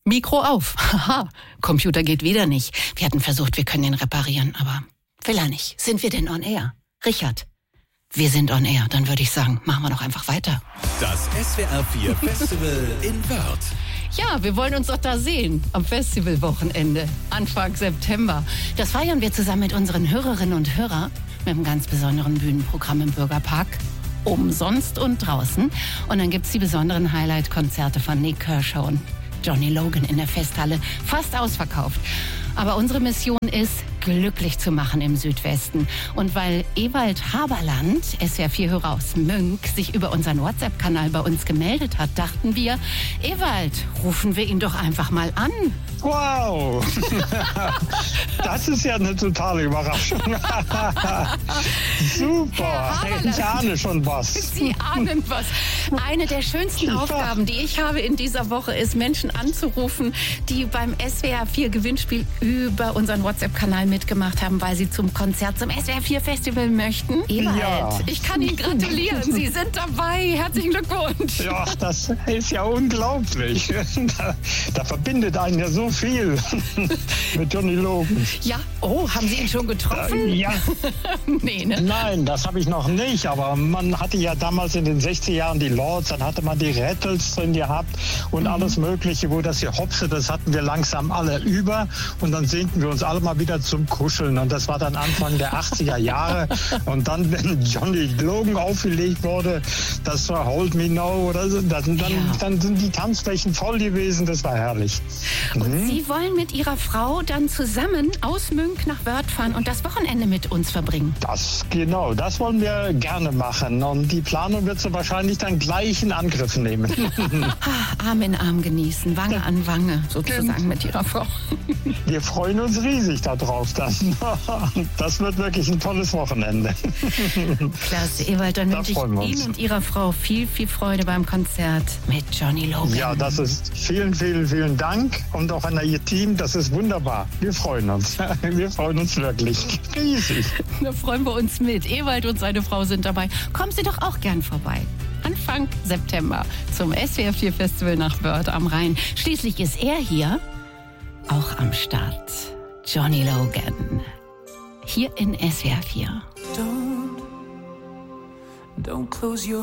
Mikro auf. Haha, Computer geht wieder nicht. Wir hatten versucht, wir können ihn reparieren, aber will er nicht. Sind wir denn on air? Richard, wir sind on air. Dann würde ich sagen, machen wir doch einfach weiter. Das SWR 4 Festival in Wörth. Ja, wir wollen uns doch da sehen am Festivalwochenende, Anfang September. Das feiern wir zusammen mit unseren Hörerinnen und Hörern mit einem ganz besonderen Bühnenprogramm im Bürgerpark. Umsonst und draußen. Und dann gibt's die besonderen Highlight-Konzerte von Nik Kershaw und Johnny Logan in der Festhalle. Fast ausverkauft. Aber unsere Mission ist, glücklich zu machen im Südwesten. Und weil Ewald Haberland, SWR 4-Hörer aus Münck, sich über unseren WhatsApp-Kanal bei uns gemeldet hat, dachten wir, Ewald, rufen wir ihn doch einfach mal an. Wow, das ist ja eine totale Überraschung. Super, ich ahne schon was. Sie ahnen was. Eine der schönsten Aufgaben, die ich habe in dieser Woche, ist, Menschen anzurufen, die beim SWR 4 Gewinnspiel über unseren WhatsApp-Kanal mitgemacht haben, weil sie zum Konzert, zum SWR 4 Festival möchten. Ewald, Ja. ich kann Ihnen gratulieren. Sie sind dabei. Herzlichen Glückwunsch. Ja, das ist ja unglaublich. Da verbindet einen ja so viel mit Johnny Logan. Ja, oh, haben Sie ihn schon getroffen? Ja, Nee, ne? nein, das habe ich noch nicht, aber man hatte ja damals in den 60er Jahren die Lords, dann hatte man die Rattles drin gehabt und alles Mögliche, wo das hier Hopse, das hatten wir langsam alle über und dann sehnten wir uns alle mal wieder zum Kuscheln und das war dann Anfang der 80er Jahre und dann, wenn Johnny Logan aufgelegt wurde, das war Hold Me Now oder so, dann sind die Tanzflächen voll gewesen, das war herrlich. Und Sie wollen mit Ihrer Frau dann zusammen aus Münck nach Wörth fahren und das Wochenende mit uns verbringen. Das wollen wir gerne machen und die Planung wird so wahrscheinlich dann gleich in Angriff nehmen. Arm in Arm genießen, Wange an Wange, sozusagen mit Ihrer Frau. Wir freuen uns riesig darauf. Das wird wirklich ein tolles Wochenende. Klasse, Ewald, dann Da wünsche ich freuen wir uns. Ihnen und Ihrer Frau viel, viel Freude beim Konzert mit Johnny Logan. Ja, das ist vielen, vielen, vielen Dank und auch an Ihr Team. Das ist wunderbar. Wir freuen uns. Wir freuen uns wirklich riesig. Da freuen wir uns mit. Ewald und seine Frau sind dabei. Kommen Sie doch auch gern vorbei. Anfang September zum SWR 4 Festival nach Wörth am Rhein. Schließlich ist er hier auch am Start. Johnny Logan. Hier in SWR 4. Don't close your